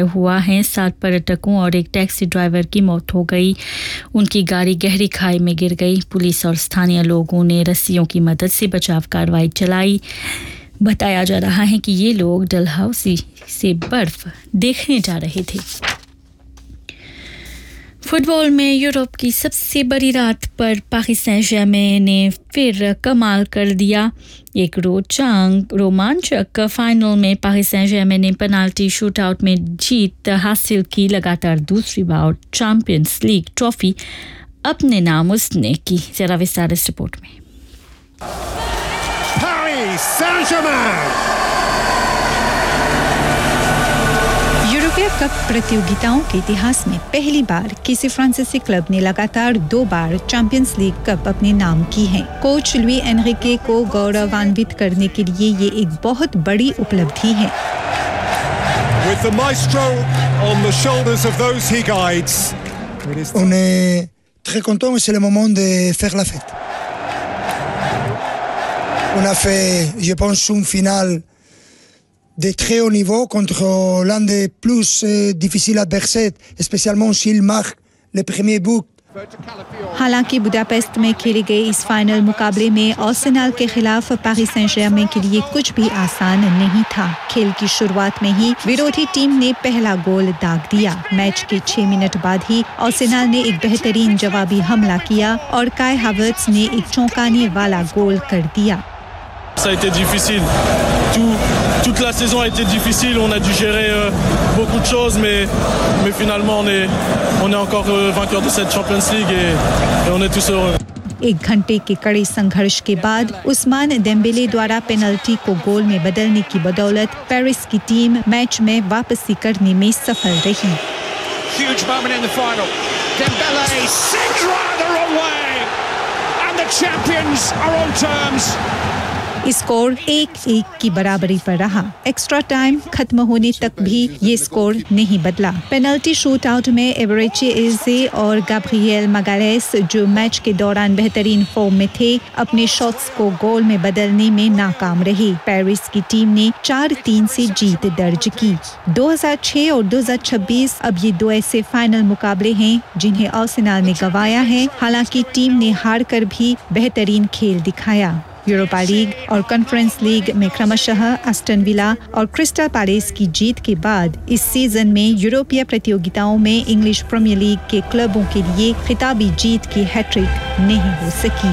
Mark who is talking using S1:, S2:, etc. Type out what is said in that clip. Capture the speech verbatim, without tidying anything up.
S1: हुआ है। सात पर्यटकों और एक टैक्सी ड्राइवर की मौत हो गई। उनकी गाड़ी गहरी खाई में गिर गई। पुलिस और स्थानीय लोगों ने रस्सियों की मदद से बचाव कार्रवाई चलाई। बताया जा रहा है कि ये लोग डलहौसी से बर्फ देखने जा रहे थे। फुटबॉल में यूरोप की सबसे बड़ी रात पर पारिस सैं जर्मेन ने फिर कमाल कर दिया। एक रोचक रोमांचक फाइनल में पारिस सैं जर्मेन ने पेनाल्टी शूटआउट में जीत हासिल की। लगातार दूसरी बार चैंपियंस लीग ट्रॉफी अपने नाम उसने की। जरा विस्तार इस रिपोर्ट में।
S2: Paris Saint-Germain
S3: यूरोपीय कप प्रतियोगिताओं के इतिहास में पहली बार किसी फ्रांसीसी क्लब ने लगातार दो बार चैंपियंस लीग कप अपने नाम की है। कोच लुई एनरिके को गौरवान्वित करने के लिए ये एक बहुत बड़ी उपलब्धि है।
S2: with the maestro on the shoulders of those he guides.
S4: On est très content et c'est le moment de faire la fête. On a fait, je pense, une finale de très haut niveau contre l'un des plus euh, difficiles adversaires, spécialement s'il marque le premier but.
S3: हालांकि Budapest में खेले गए इस final मुकाबले में Arsenal के खिलाफ Paris सैं जर्मेन के लिए कुछ भी आसान नहीं था। खेल की शुरुआत में ही विरोधी टीम ने पहला गोल दाग दिया। मैच के छह मिनट बाद ही आर्सेनल ने एक बेहतरीन जवाबी हमला किया और काई हावर्ट्स ने एक चौंकाने वाला गोल कर दिया।
S5: Ça a été difficile. Tout, toute la saison a été difficile. On a dû gérer euh, beaucoup de choses, mais, mais finalement on est, on est encore euh, vainqueur de cette Champions League et, et on est tous heureux.
S3: एक घंटे के कड़े संघर्ष के बाद Ousmane Dembele द्वारा penalty को गोल में बदलने की बदौलत पेरिस की टीम मैच में वापसी करने में सफल रही।
S2: Huge moment in the final. Dembele sings right the wrong way, and the champions are on terms.
S3: Score एक एक की बराबरी पर रहा। एक्स्ट्रा टाइम खत्म होने तक भी ये स्कोर नहीं बदला। पेनल्टी शूटआउट में एवरेची एजे और गैब्रिएल मैगालेस, जो मैच के दौरान बेहतरीन फॉर्म में थे, अपने शॉट्स को गोल में बदलने में नाकाम रहे। पेरिस की टीम ने चार तीन से जीत दर्ज की। दो हज़ार छह और दो हज़ार छब्बीस अब ये दो ऐसे फाइनल मुकाबले हैं जिन्हें आर्सेनल ने गंवाया है। हालांकि टीम ने हार कर भी बेहतरीन खेल दिखाया। यूरोपा लीग और कॉन्फ्रेंस लीग में क्रमशः एस्टन विला और क्रिस्टल पैलेस की जीत के बाद इस सीजन में यूरोपीय प्रतियोगिताओं में इंग्लिश प्रीमियर लीग के क्लबों के लिए खिताबी जीत की हैट्रिक नहीं हो सकी।